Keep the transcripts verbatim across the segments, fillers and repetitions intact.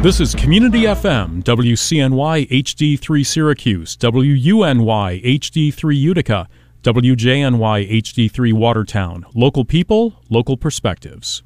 This is Community F M, W C N Y H D three Syracuse, W U N Y H D three Utica, W J N Y H D three Watertown. Local people, local perspectives.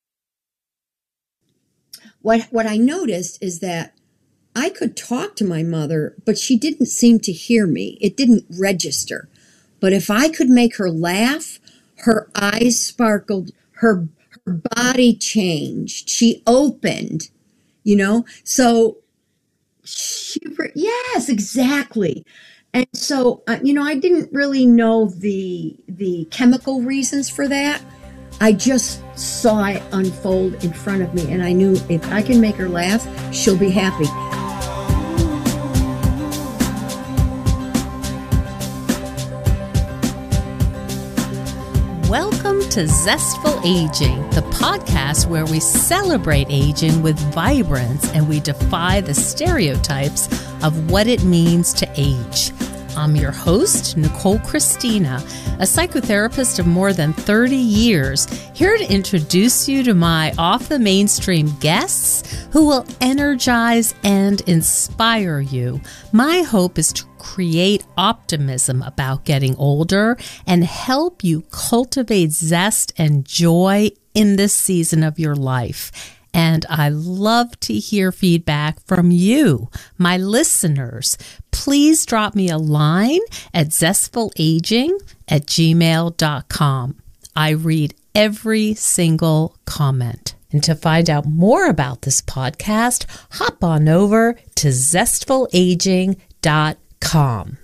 What what I noticed is that I could talk to my mother, but she didn't seem to hear me. It didn't register. But if I could make her laugh, her eyes sparkled, her, her body changed, she opened, you know? So, she, yes, exactly. And so, uh, you know, I didn't really know the the chemical reasons for that. I just saw it unfold in front of me, and I knew if I can make her laugh, she'll be happy. Welcome to Zestful Aging, the podcast where we celebrate aging with vibrance and we defy the stereotypes of what it means to age. I'm your host, Nicole Christina, a psychotherapist of more than thirty years, here to introduce you to my off-the-mainstream guests who will energize and inspire you. My hope is to create optimism about getting older and help you cultivate zest and joy in this season of your life. And I love to hear feedback from you, my listeners. Please drop me a line at zestfulaging at gmail dot com. I read every single comment. And to find out more about this podcast, hop on over to zestfulaging dot com.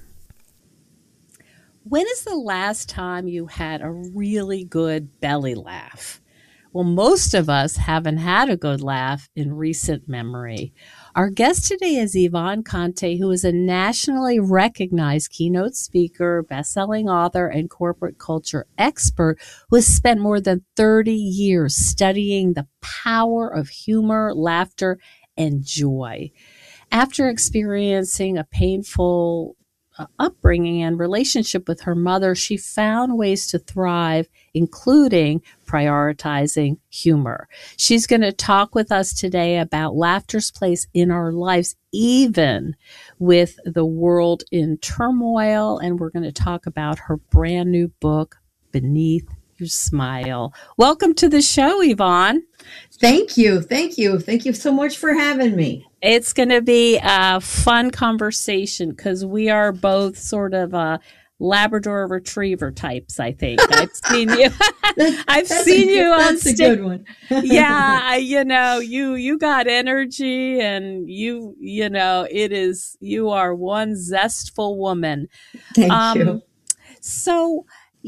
When is the last time you had a really good belly laugh? Well, most of us haven't had a good laugh in recent memory. Our guest today is Yvonne Conte, who is a nationally recognized keynote speaker, best-selling author, and corporate culture expert who has spent more than thirty years studying the power of humor, laughter, and joy. After experiencing a painful uh, upbringing and relationship with her mother, she found ways to thrive, including prioritizing humor. She's going to talk with us today about laughter's place in our lives, even with the world in turmoil. And we're going to talk about her brand new book, Beneath Your Smile. Welcome to the show, Yvonne. Thank you. Thank you. Thank you so much for having me. It's going to be a fun conversation because we are both sort of a Labrador Retriever types, I think. I've seen you. I've that's seen a, you on That's stage. a good one. Yeah, I, you know, you you got energy, and you you know it is you are one zestful woman. Thank um, you. So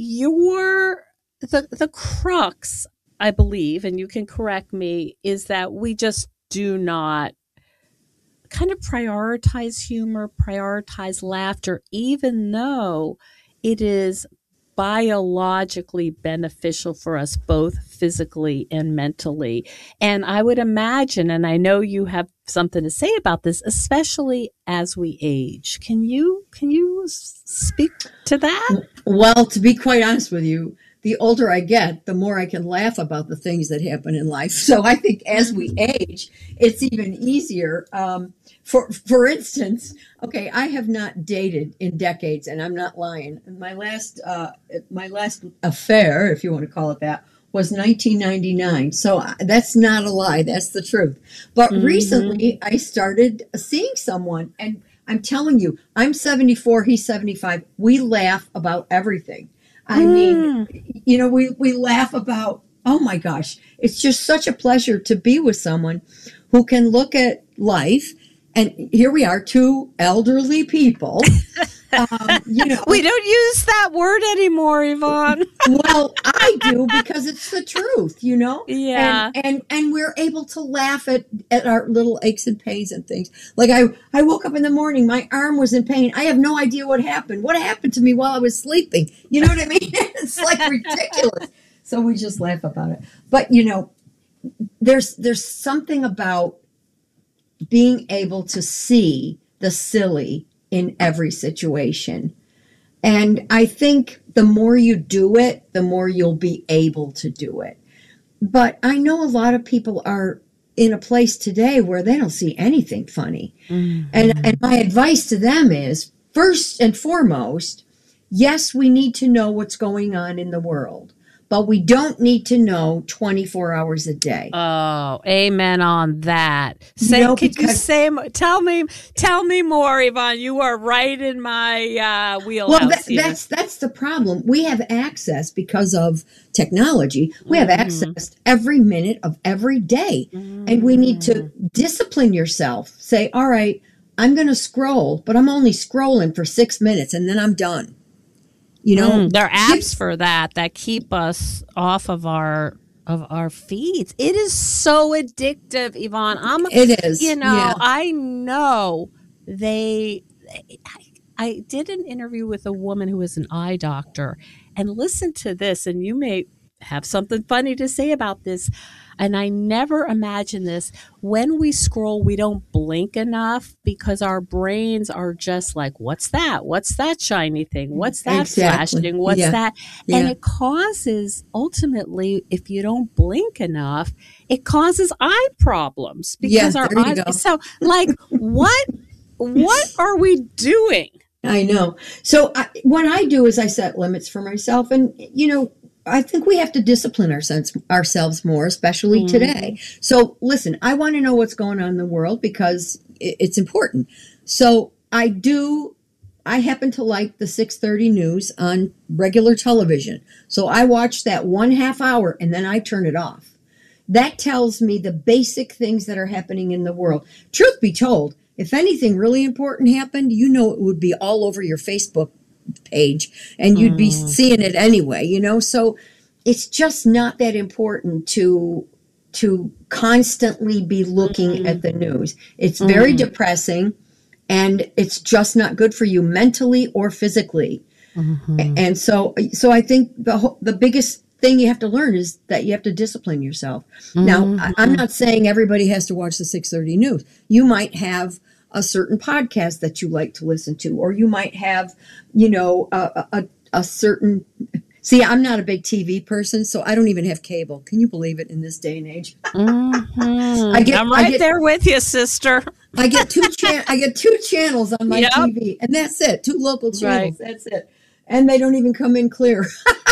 your the the crux, I believe, and you can correct me, is that we just do not kind of prioritize humor, prioritize laughter, even though it is biologically beneficial for us both physically and mentally. And I would imagine, and I know you have something to say about this, especially as we age. Can you can you speak to that? Well, to be quite honest with you, the older I get, the more I can laugh about the things that happen in life. So I think as we age, it's even easier. Um, for for instance, okay, I have not dated in decades, and I'm not lying. My last uh, my last affair, if you want to call it that, was nineteen ninety-nine. So that's not a lie. That's the truth. But mm-hmm. recently, I started seeing someone, and I'm telling you, I'm seventy-four, he's seventy-five. We laugh about everything. I mean, you know, we, we laugh about, oh my gosh, it's just such a pleasure to be with someone who can look at life. And here we are, two elderly people. Um, you know, we don't use that word anymore, Yvonne. Well, I do because it's the truth, you know? Yeah. And, and, and we're able to laugh at, at our little aches and pains and things. Like I, I woke up in the morning, my arm was in pain. I have no idea what happened. What happened to me while I was sleeping? You know what I mean? It's like ridiculous. So we just laugh about it. But, you know, there's, there's something about being able to see the silly in every situation. And I think the more you do it, the more you'll be able to do it. But I know a lot of people are in a place today where they don't see anything funny. Mm-hmm. And, and my advice to them is, first and foremost, yes, we need to know what's going on in the world, but we don't need to know twenty-four hours a day. Oh, amen on that. Say, No, could you because- say, tell me, tell me more, Yvonne. You are right in my uh, wheelhouse Well, that, here. that's that's the problem. We have access because of technology. We have Mm-hmm. access every minute of every day, Mm-hmm. and we need to discipline yourself. Say, all right, I'm going to scroll, but I'm only scrolling for six minutes, and then I'm done. You know, Mm, there are give- apps for that that keep us off of our of our feeds. It is so addictive, Yvonne. I'm, It is, You know, yeah. I know they. I, I did an interview with a woman who is an eye doctor, and listen to this, and you may have something funny to say about this. And I never imagined this. When we scroll, we don't blink enough because our brains are just like, what's that? What's that shiny thing? What's that Exactly. flashing? What's Yeah. that? And Yeah. it causes, ultimately, if you don't blink enough, it causes eye problems because Yeah, our there you eyes. go. So, like, what, what are we doing? I know. So I, what I do is I set limits for myself, and you know, I think we have to discipline ourselves ourselves more, especially Mm-hmm. today. So listen, I want to know what's going on in the world because it, it's important. So I do. I happen to like the six thirty news on regular television. So I watch that one half hour and then I turn it off. That tells me the basic things that are happening in the world. Truth be told, if anything really important happened, you know, it would be all over your Facebook page and you'd be seeing it anyway, you know? So it's just not that important to, to constantly be looking at the news. It's very depressing and it's just not good for you mentally or physically. And so, so I think the whole, the biggest thing you have to learn is that you have to discipline yourself. Now, I, I'm not saying everybody has to watch the six thirty news. You might have a certain podcast that you like to listen to, or you might have, you know, a, a, a certain, see, I'm not a big T V person, so I don't even have cable. Can you believe it in this day and age? Mm-hmm. I get, I'm I right get, there with you, sister. I get two chan- I get two channels on my Yep. T V, and that's it. Two local channels. Right. That's it. And they don't even come in clear.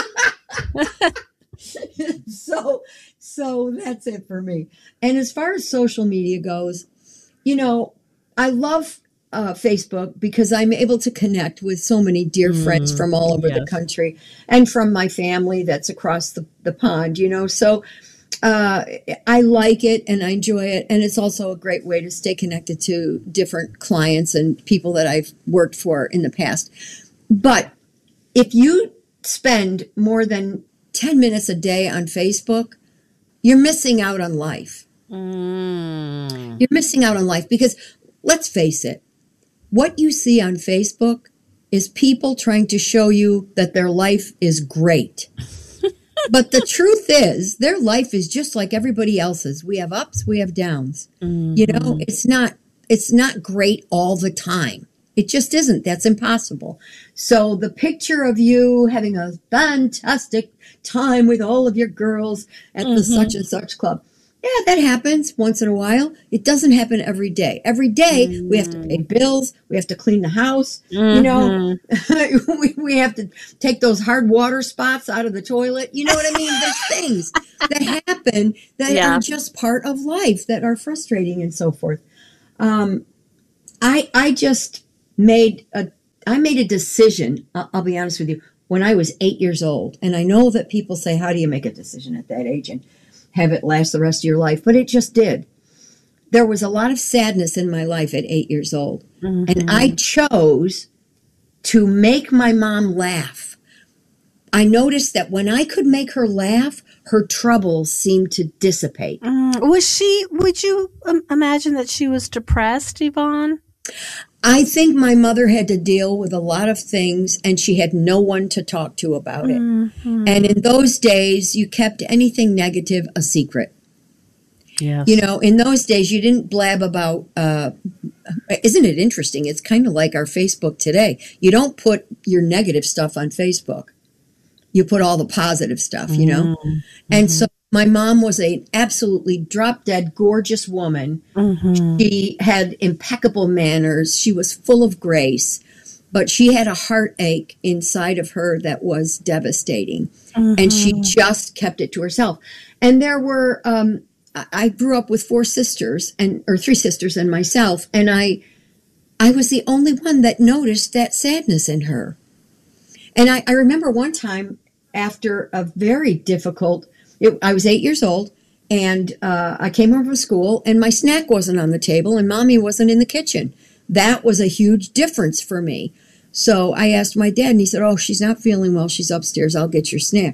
so, so that's it for me. And as far as social media goes, you know, I love uh, Facebook because I'm able to connect with so many dear friends from all over the yes. country and from my family that's across the, the pond, you know. So uh, I like it and I enjoy it. And it's also a great way to stay connected to different clients and people that I've worked for in the past. But if you spend more than ten minutes a day on Facebook, you're missing out on life. Mm. You're missing out on life because let's face it, what you see on Facebook is people trying to show you that their life is great. But the truth is, their life is just like everybody else's. We have ups, we have downs. Mm-hmm. You know, it's not it's not great all the time. It just isn't. That's impossible. So the picture of you having a fantastic time with all of your girls at the such and such club. Yeah, that happens once in a while. It doesn't happen every day. Every day we have to pay bills. We have to clean the house. You know, we, we have to take those hard water spots out of the toilet. You know what I mean? There's things that happen that Yeah. are just part of life that are frustrating and so forth. Um, I I just made a I made a decision. I'll, I'll be honest with you. When I was eight years old, and I know that people say, "How do you make a decision at that age and have it last the rest of your life?" But it just did. There was a lot of sadness in my life at eight years old, and I chose to make my mom laugh. I noticed that when I could make her laugh, her troubles seemed to dissipate. Mm. Was she, would you um, imagine that she was depressed, Yvonne? I think my mother had to deal with a lot of things and she had no one to talk to about it. Mm-hmm. And in those days, you kept anything negative a secret. Yes. You know, in those days, you didn't blab about, uh, isn't it interesting? It's kind of like our Facebook today. You don't put your negative stuff on Facebook. you put all the positive stuff, you know? Mm-hmm. And so my mom was an absolutely drop-dead gorgeous woman. Mm-hmm. She had impeccable manners. She was full of grace, but she had a heartache inside of her that was devastating. Mm-hmm. And she just kept it to herself. And there were, um, I grew up with four sisters and, or three sisters and myself. And I, I was the only one that noticed that sadness in her. And I, I remember one time after a very difficult, it, I was eight years old, and uh, I came home from school, and my snack wasn't on the table, and Mommy wasn't in the kitchen. That was a huge difference for me. So I asked my dad, and he said, oh, she's not feeling well. She's upstairs. I'll get your snack.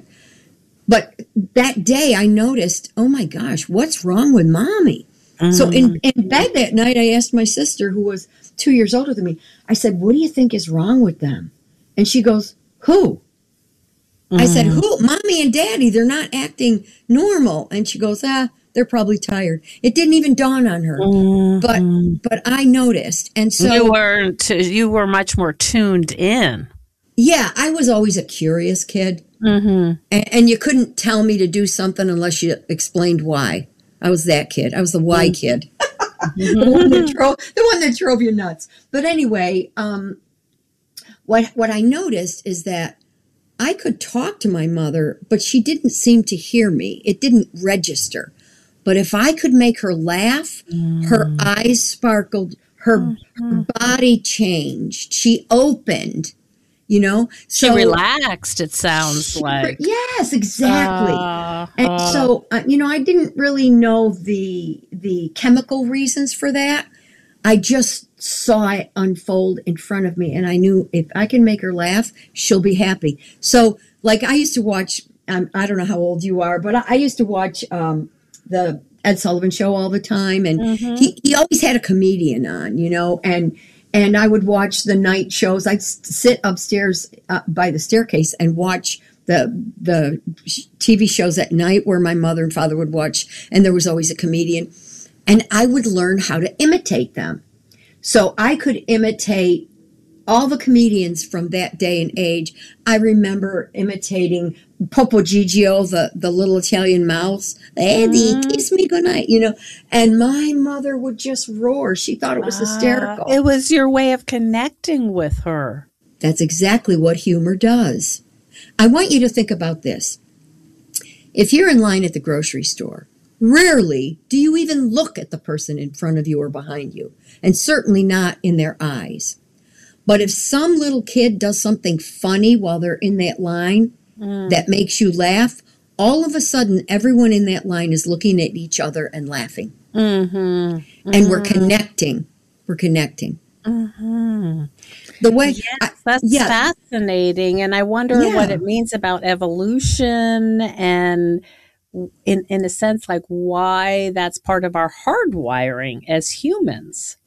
But that day I noticed, oh, my gosh, what's wrong with Mommy? Mm-hmm. So in, in bed that night, I asked my sister, who was two years older than me, I said, what do you think is wrong with them? And she goes, who? Mm-hmm. I said, who? Mommy and Daddy, they're not acting normal. And she goes, ah, they're probably tired. It didn't even dawn on her. Mm-hmm. But but I noticed. And so you were t- you were much more tuned in. Yeah, I was always a curious kid. Mm-hmm. And, and you couldn't tell me to do something unless you explained why. I was that kid. I was the why mm-hmm. kid. the, one that drove, the one that drove you nuts. But anyway, um, what what I noticed is that I could talk to my mother, but she didn't seem to hear me. It didn't register. But if I could make her laugh, mm. her eyes sparkled, her, mm-hmm. her body changed. She opened, you know. So, she relaxed, it sounds she, like. Yes, exactly. Uh, and uh, so, uh, you know, I didn't really know the the chemical reasons for that. I just saw it unfold in front of me, and I knew if I can make her laugh, she'll be happy. So, like, I used to watch, um, I don't know how old you are, but I, I used to watch um, the Ed Sullivan Show all the time, and mm-hmm. he, he always had a comedian on, you know, and and I would watch the night shows. I'd sit upstairs uh, by the staircase and watch the the T V shows at night where my mother and father would watch, and there was always a comedian. And I would learn how to imitate them. So I could imitate all the comedians from that day and age. I remember imitating Popo Gigio, the, the little Italian mouse. Eddie, mm. kiss me goodnight, you know. And my mother would just roar. She thought it was hysterical. Uh, it was your way of connecting with her. That's exactly what humor does. I want you to think about this. If you're in line at the grocery store, rarely do you even look at the person in front of you or behind you, and certainly not in their eyes. But if some little kid does something funny while they're in that line mm. that makes you laugh, all of a sudden everyone in that line is looking at each other and laughing. Mm-hmm. Mm-hmm. And we're connecting. We're connecting. Mm-hmm. The way yes, I, that's yeah. fascinating, and I wonder yeah. what it means about evolution and In, in a sense, like why that's part of our hardwiring as humans.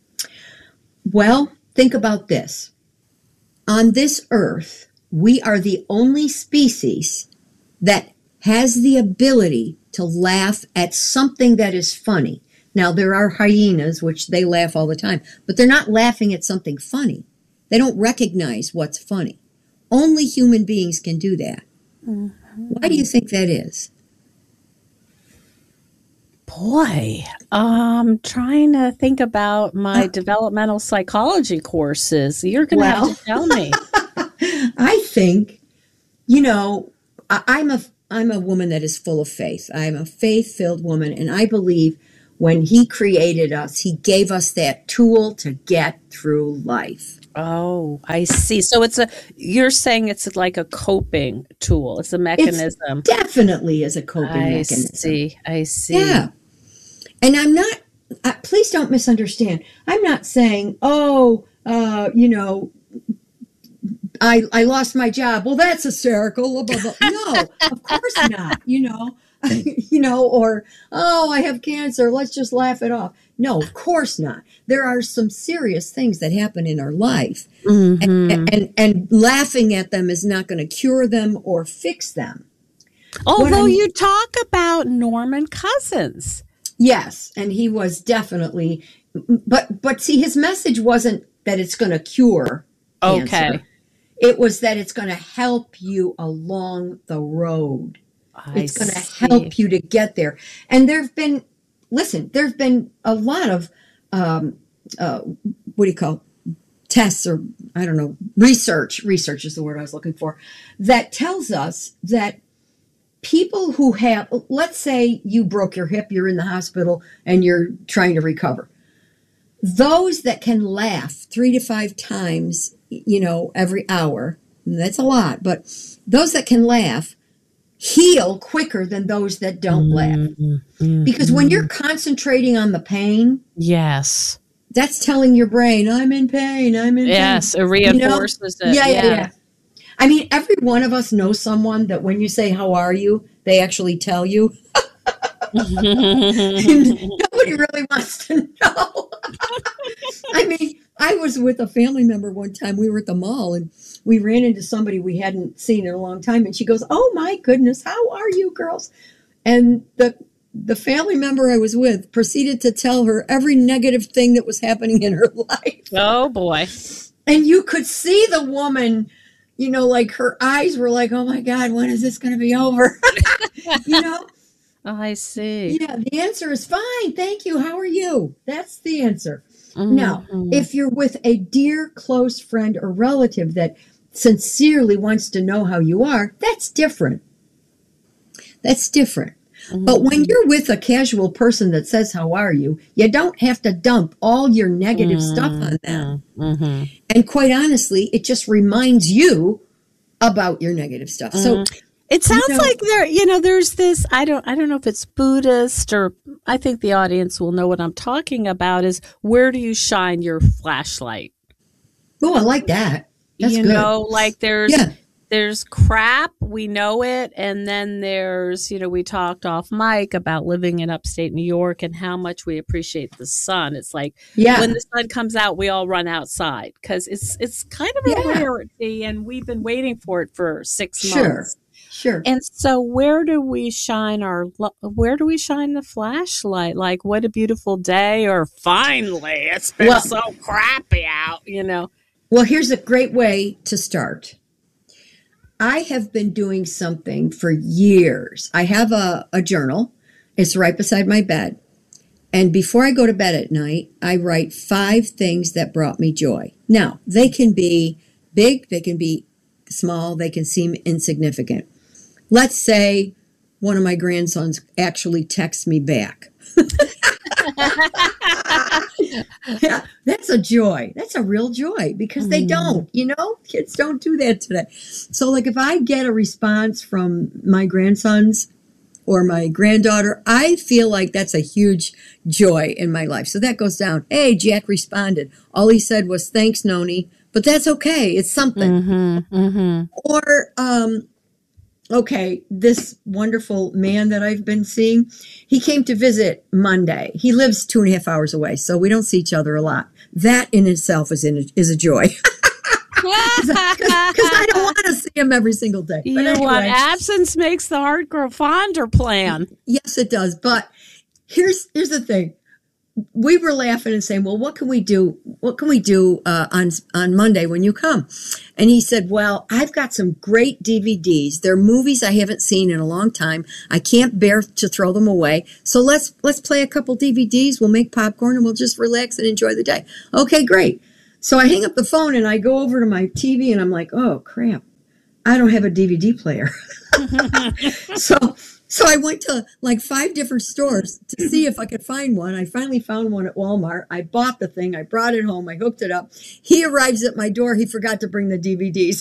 Well, think about this. On this earth, we are the only species that has the ability to laugh at something that is funny. Now, there are hyenas, which they laugh all the time, but they're not laughing at something funny. They don't recognize what's funny. Only human beings can do that. Mm-hmm. Why do you think that is? Boy, I'm trying to think about my developmental psychology courses. You're going to well, have to tell me. I think, you know, I, I'm a I'm a woman that is full of faith. I'm a faith-filled woman, and I believe when he created us, he gave us that tool to get through life. Oh, I see. So it's a, you're saying it's like a coping tool. It's a mechanism. It definitely is a coping I mechanism. I see. I see. Yeah. And I'm not, uh, please don't misunderstand. I'm not saying, oh, uh, you know, I I lost my job. Well, that's hysterical. Blah, blah, blah. No, of course not, you know, you know, or, oh, I have cancer. Let's just laugh it off. No, of course not. There are some serious things that happen in our life, mm-hmm. and, and, and laughing at them is not going to cure them or fix them. Although you talk about Norman Cousins. Yes, and he was definitely, but but see, his message wasn't that it's going to cure cancer. Okay. It was that it's going to help you along the road. I It's going to see. help you to get there. And there've been, listen, there've been a lot of, um, uh, what do you call it? Tests or I don't know, research, research is the word I was looking for, that tells us that people who have, let's say you broke your hip, you're in the hospital and you're trying to recover. Those that can laugh three to five times, you know, every hour, that's a lot, but those that can laugh heal quicker than those that don't laugh. Mm-hmm. Because when you're concentrating on the pain, Yes. that's telling your brain, I'm in pain, I'm in pain. Yes, it You know? reinforces it. Yeah, yeah, Yeah. yeah. I mean, every one of us knows someone that when you say, how are you, they actually tell you. Nobody really wants to know. I mean, I was with a family member one time. We were at the mall and we ran into somebody we hadn't seen in a long time. And she goes, oh my goodness, how are you girls? And the the family member I was with proceeded to tell her every negative thing that was happening in her life. Oh boy. And you could see the woman, you know, like her eyes were like, oh my God, when is this going to be over? You know? Oh, I see. Yeah, the answer is fine. Thank you. How are you? That's the answer. Mm-hmm. Now, if you're with a dear, close friend or relative that sincerely wants to know how you are, that's different. That's different. Mm-hmm. But when you're with a casual person that says, how are you? You don't have to dump all your negative mm-hmm. stuff on them. Mm-hmm. And quite honestly, it just reminds you about your negative stuff. Mm-hmm. So it sounds you know, like there, you know, there's this, I don't, I don't know if it's Buddhist or I think the audience will know what I'm talking about is where do you shine your flashlight? Oh, I like that. That's you good. know, like there's, yeah. there's crap, we know it. And then there's, you know, we talked off mic about living in upstate New York and how much we appreciate the sun. It's like yeah. when the sun comes out, we all run outside because it's, it's kind of a yeah. rarity and we've been waiting for it for six sure. months. Sure. And so where do we shine our, where do we shine the flashlight? Like, what a beautiful day, or finally, it's been well, so crappy out, you know? Well, here's a great way to start. I have been doing something for years. I have a, a journal. It's right beside my bed. And before I go to bed at night, I write five things that brought me joy. Now, they can be big, they can be small, they can seem insignificant. Let's say one of my grandsons actually texts me back. Yeah, that's a joy. That's a real joy because mm. they don't, you know, kids don't do that today. So like if I get a response from my grandsons or my granddaughter, I feel like that's a huge joy in my life. So that goes down. Hey, Jack responded. All he said was, thanks, Noni. But that's okay. It's something. Mm-hmm, mm-hmm. Or, um, okay, this wonderful man that I've been seeing, he came to visit Monday. He lives two and a half hours away, so we don't see each other a lot. That in itself is in a, is a joy. Because I don't want to see him every single day. You but know anyway, what? Absence makes the heart grow fonder plan. Yes, it does. But here's here's the thing. We were laughing and saying, well, what can we do? What can we do uh, on on Monday when you come? And he said, well, I've got some great D V Ds. They're movies I haven't seen in a long time. I can't bear to throw them away. So let's let's play a couple D V Ds. We'll make popcorn and we'll just relax and enjoy the day. Okay, great. So I hang up the phone and I go over to my T V and I'm like, oh, crap. I don't have a D V D player. so... So I went to like five different stores to see if I could find one. I finally found one at Walmart. I bought the thing. I brought it home. I hooked it up. He arrives at my door. He forgot to bring the D V Ds.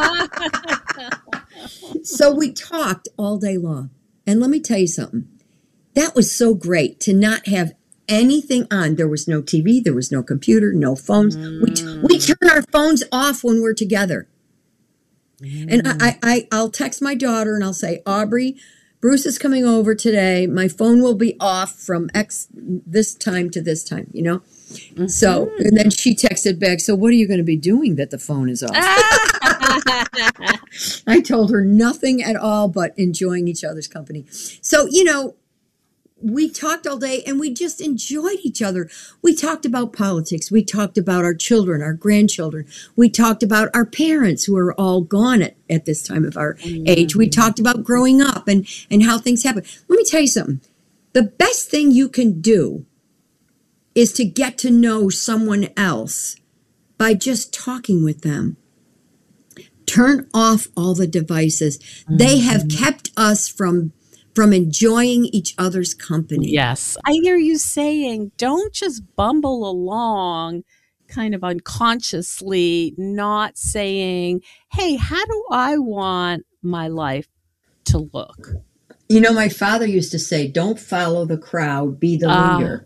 So we talked all day long. And let me tell you something. That was so great to not have anything on. There was no T V. There was no computer, no phones. Mm. We, we turn our phones off when we're together. Mm. And I, I, I'll text my daughter and I'll say, Aubrey, Bruce is coming over today. My phone will be off from X this time to this time, you know? Mm-hmm. So, and then she texted back, so what are you going to be doing that the phone is off? I told her nothing at all but enjoying each other's company. So, you know, we talked all day and we just enjoyed each other. We talked about politics. We talked about our children, our grandchildren. We talked about our parents who are all gone at, at this time of our mm-hmm. age. We talked about growing up and, and how things happen. Let me tell you something. The best thing you can do is to get to know someone else by just talking with them. Turn off all the devices. Mm-hmm. They have kept us from from enjoying each other's company. Yes. I hear you saying, don't just bumble along kind of unconsciously, not saying, hey, how do I want my life to look? You know, my father used to say, don't follow the crowd, be the uh, leader.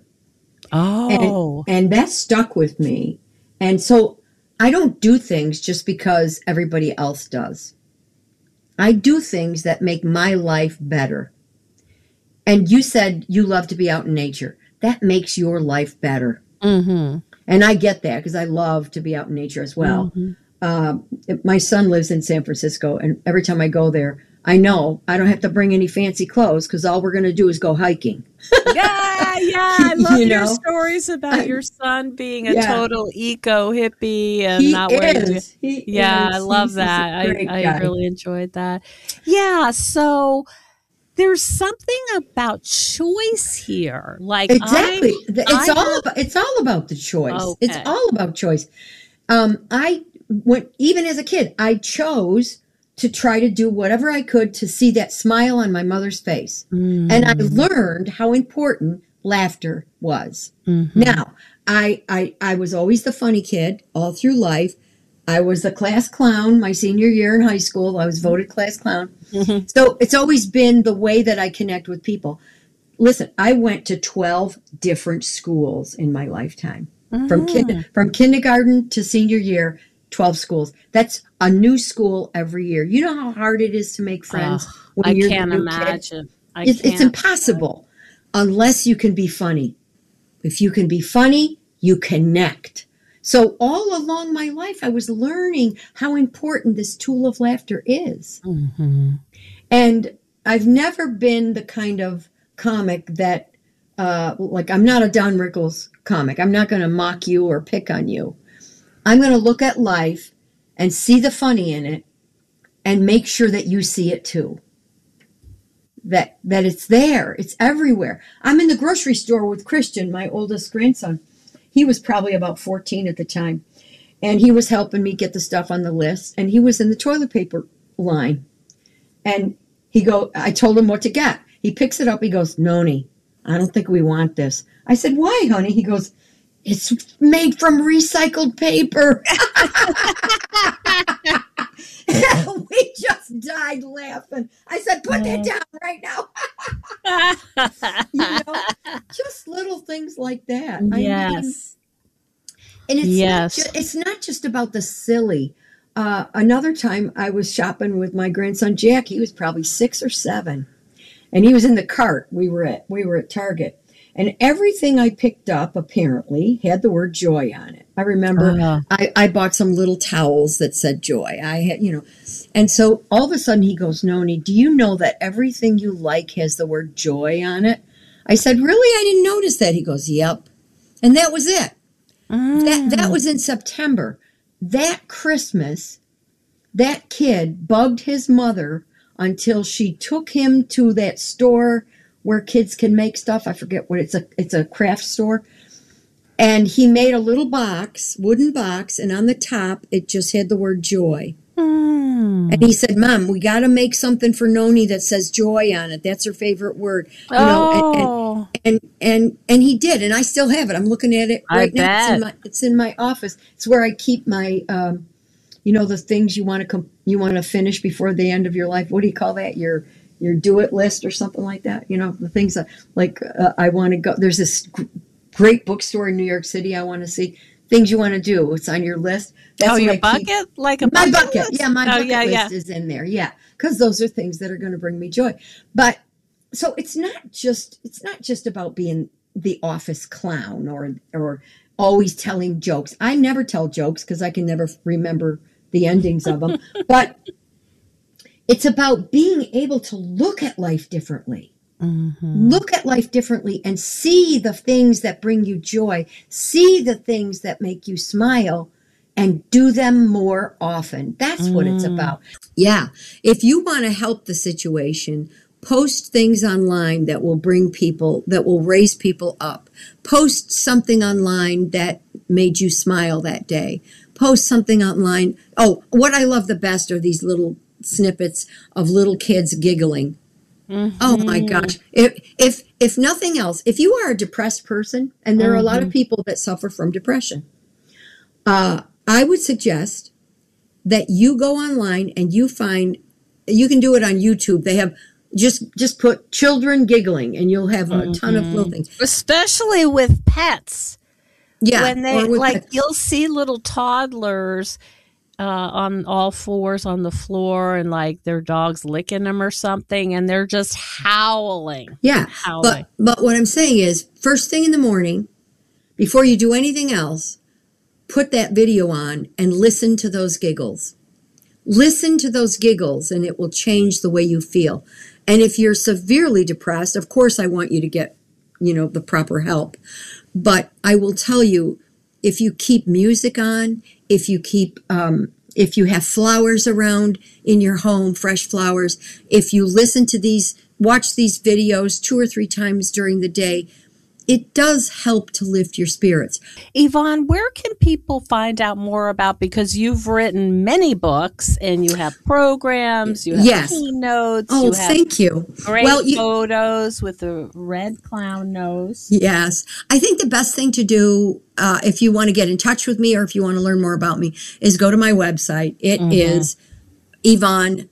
Oh. And, and that stuck with me. And so I don't do things just because everybody else does. I do things that make my life better. And you said you love to be out in nature. That makes your life better. Mm-hmm. And I get that because I love to be out in nature as well. Mm-hmm. Uh, my son lives in San Francisco, and every time I go there, I know I don't have to bring any fancy clothes because all we're going to do is go hiking. Yeah, yeah. I love you your know? stories about I, your son being a yeah. total eco hippie and he not is. wearing. He yeah, is. I love He's, that. he's I, guy. I really enjoyed that. Yeah, so there's something about choice here. Like exactly, I, it's I all have, about, it's all about the choice. Okay. It's all about choice. Um, I went even as a kid. I chose to try to do whatever I could to see that smile on my mother's face. Mm. And I learned how important laughter was. Mm-hmm. Now, I, I, I was always the funny kid all through life. I was the class clown my senior year in high school. I was voted class clown. Mm-hmm. So it's always been the way that I connect with people. Listen, I went to twelve different schools in my lifetime. Mm-hmm. From kin- from kindergarten to senior year, twelve schools. That's a new school every year. You know how hard it is to make friends? Oh, when I you're can't the new imagine. I it's, can't it's impossible unless you can be funny. If you can be funny, you connect. So all along my life, I was learning how important this tool of laughter is. Mm-hmm. And I've never been the kind of comic that, uh, like, I'm not a Don Rickles comic. I'm not going to mock you or pick on you. I'm going to look at life and see the funny in it and make sure that you see it too. That that it's there. It's everywhere. I'm in the grocery store with Christian, my oldest grandson. He was probably about fourteen at the time. And he was helping me get the stuff on the list. And he was in the toilet paper line. And he go, I told him what to get. He picks it up. He goes, Noni, I don't think we want this. I said, why, honey? He goes, it's made from recycled paper. We just died laughing. I said, put that down right now. You know, just little things like that. Yes. I mean, and it's, yes. not ju- it's not just about the silly. Uh, another time I was shopping with my grandson, Jack. He was probably six or seven. And he was in the cart. We were at, we were at Target. And everything I picked up, apparently, had the word joy on it. I remember uh-huh. I, I bought some little towels that said joy. I had, you know, and so all of a sudden he goes, Noni, do you know that everything you like has the word joy on it? I said, really? I didn't notice that. He goes, yep. And that was it. Mm. That, that was in September. That Christmas, that kid bugged his mother until she took him to that store where kids can make stuff. I forget what it's a it's a craft store. And he made a little box, wooden box, and on the top it just had the word joy. Mm. And he said, Mom, we got to make something for Noni that says joy on it. That's her favorite word. You oh. know, and, and, and and and he did, and I still have it. I'm looking at it right I now. Bet. It's in my it's in my office. It's where I keep my um, you know, the things you want to com- you want to finish before the end of your life. What do you call that? Your your do it list or something like that. You know, the things that, like uh, I want to go. There's this g- great bookstore in New York City I want to see. Things you want to do. It's on your list. That's oh, your I bucket? Keep. Like a my bucket? bucket. List? Yeah, my oh, bucket yeah, list yeah. is in there. Yeah, because those are things that are going to bring me joy. But so it's not just it's not just about being the office clown or or always telling jokes. I never tell jokes because I can never remember the endings of them. But it's about being able to look at life differently. Mm-hmm. Look at life differently and see the things that bring you joy. See the things that make you smile and do them more often. That's mm. what it's about. Yeah. If you want to help the situation, post things online that will bring people, that will raise people up. Post something online that made you smile that day. Post something online. Oh, what I love the best are these little snippets of little kids giggling. Mm-hmm. Oh my gosh. If, if, if nothing else, if you are a depressed person, and there mm-hmm. are a lot of people that suffer from depression, uh, I would suggest that you go online and you find, you can do it on YouTube. They have just, just put children giggling and you'll have a mm-hmm. ton of little things. Especially with pets. Yeah. When they, like, pets. You'll see little toddlers uh, on all fours on the floor and like their dog's licking them or something. And they're just howling. Yeah. Howling. But, but what I'm saying is first thing in the morning, before you do anything else, put that video on and listen to those giggles. Listen to those giggles and it will change the way you feel. And if you're severely depressed, of course I want you to get, you know, the proper help. But I will tell you, if you keep music on, if you keep, um, if you have flowers around in your home, fresh flowers, if you listen to these, watch these videos two or three times during the day, it does help to lift your spirits. Yvonne, where can people find out more about, because you've written many books and you have programs, you have yes. keynotes. Oh, you have thank you. Great well, you, photos with a red clown nose. Yes. I think the best thing to do, uh, if you want to get in touch with me or if you want to learn more about me, is go to my website. It mm-hmm. is Yvonne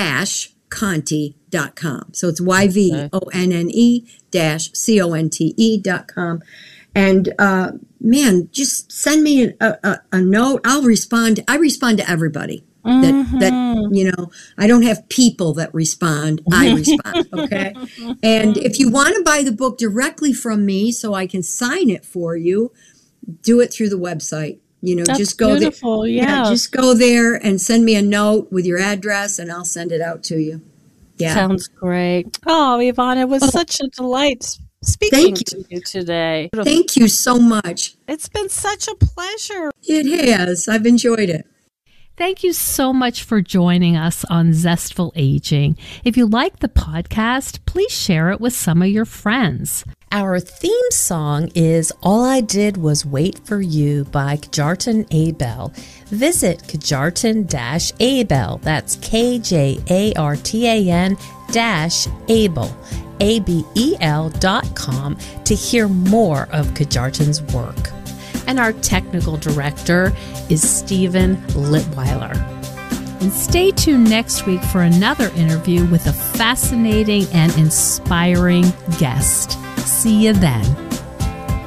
Conte dot com. So it's Y V O N N E dash C O N T E dot com. And, uh, man, just send me a, a, a note. I'll respond. I respond to everybody that, mm-hmm. that, you know, I don't have people that respond. I respond. Okay. And if you want to buy the book directly from me so I can sign it for you, do it through the website. You know, That's just go beautiful. there. Yeah. yeah. Just go there and send me a note with your address and I'll send it out to you. Yeah. Sounds great. Oh, Yvonne, it was oh. such a delight speaking you. to you today. Thank you so much. It's been such a pleasure. It has. I've enjoyed it. Thank you so much for joining us on Zestful Aging. If you like the podcast, please share it with some of your friends. Our theme song is All I Did Was Wait for You by Kjartan Abel. Visit Kjartan Abel, that's K J A R T A N dash Abel, A B E L dot com to hear more of Kjartan's work. And our technical director is Stephen Litweiler. And stay tuned next week for another interview with a fascinating and inspiring guest. See you then.